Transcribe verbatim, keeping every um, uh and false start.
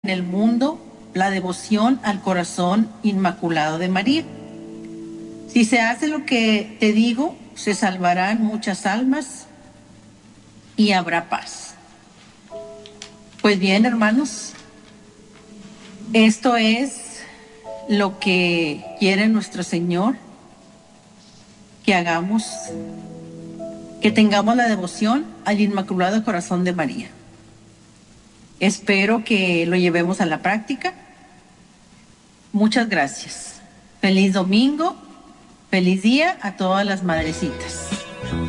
en el mundo la devoción al corazón inmaculado de María. Si se hace lo que te digo, se salvarán muchas almas y habrá paz. Pues bien, hermanos, esto es lo que quiere nuestro Señor que hagamos, que tengamos la devoción al Inmaculado Corazón de María. Espero que lo llevemos a la práctica. Muchas gracias. Feliz domingo, feliz día a todas las madrecitas.